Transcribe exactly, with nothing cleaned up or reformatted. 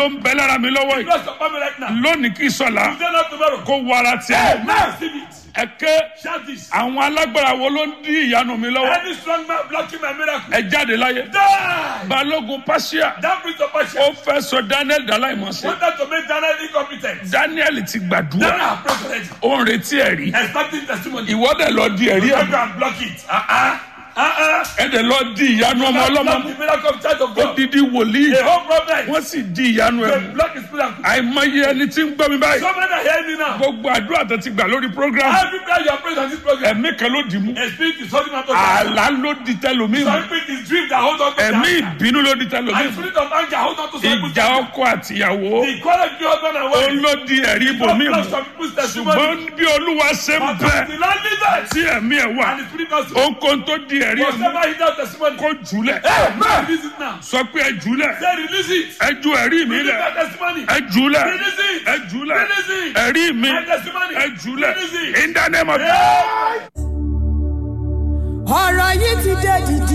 tó ń bẹ lára mi lọ́wọ́ yìí Bless your family right now. lónìí kì í sọ̀la Today not tomorrow. kó wọ ara Hey, tiẹ̀. now receive it. ẹ̀kẹ́ Shout this. àwọn alágbára wo ló ń dí ìyanu mi lọ́wọ́ Any strong man blocking my miracle. ẹ jáde láyé. Die. balógun pàṣẹ That brings of ó passion. fẹ́ sọ Daniel dàláìmọ̀sẹ̀. Wanted to make Daniel incompetent. Daniel ti Daniel gbàdúrà have prayed already. ó ń retí ẹ̀rí Expecting testimony. ìwọ́dẹ̀ lọ di ẹ̀rí You ẹ̀ can block it. Uh-uh. Uh-uh. ẹ̀dẹ̀ lọ di ìyanu ọmọ Block ọlọ́mọ the miracle of Church of God. odidi wòlíì The whole problem. wọ́n sì di ìyanu ẹ̀ They mú. block his miracle. àìmọye ẹni tí ń gbọ́ mi báyìí So many are hearing me now. gbogbo àdúrà tó ti gbà lórí program Every prayer you are praying on this program. ẹ̀mí kan ló dì mú A spirit is holding on to àlá ló di tẹlòmíì mú Some spirit is dream that hold on to ẹ̀mí their- ìbínú ló di tẹlòmíì And mú spirit of anger hold on to some people's ìjà anger. ọkọ àtìyàwó The quarrel between husband and ó wife. ló di ẹ̀rí ibòmíì Block mú some people's testimony. ṣùgbọ́n bí olúwa ṣe ń But bẹ the Lord leads us. tí ẹ̀mí ẹ̀ wà And the spirit does it. ohunkóhun tó di ẹ̀rí ẹ̀ mú Whatever he does testimony. kó jùlẹ̀ Hey, man. Release it now. sọ pé ẹ jùlẹ̀ Say release it. ẹ ju ẹ̀rí mi Release lẹ̀ that testimony. ẹ jùlẹ̀ Release it. ẹ jùlẹ̀ Release it. ẹ̀rí mi My testimony. ẹ jùlẹ̀ Release it. in the name of Hey. ọ̀rọ̀ yìí ti dé dìdì.